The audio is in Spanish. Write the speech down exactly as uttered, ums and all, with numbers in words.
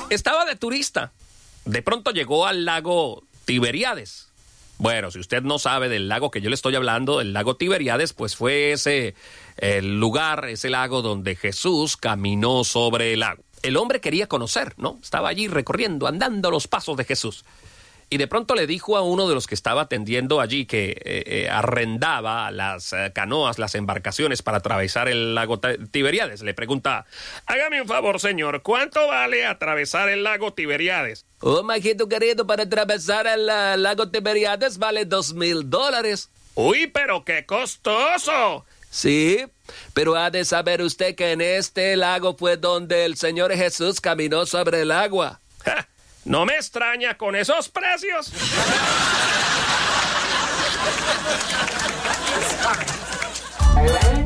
Estaba de turista. De pronto llegó al lago Tiberíades. Bueno, si usted no sabe del lago que yo le estoy hablando, el lago Tiberíades, pues fue ese el lugar, ese lago donde Jesús caminó sobre el agua. El hombre quería conocer, ¿no? Estaba allí recorriendo, andando los pasos de Jesús. Y de pronto le dijo a uno de los que estaba atendiendo allí, que eh, eh, arrendaba las eh, canoas, las embarcaciones para atravesar el lago Tiberíades. Le pregunta, hágame un favor, señor, ¿cuánto vale atravesar el lago Tiberíades? Oh, majito querido, para atravesar el uh, lago Tiberíades vale dos mil dólares. ¡Uy, pero qué costoso! Sí, pero ha de saber usted que en este lago fue donde el Señor Jesús caminó sobre el agua. ¡Ja! No me extraña con esos precios.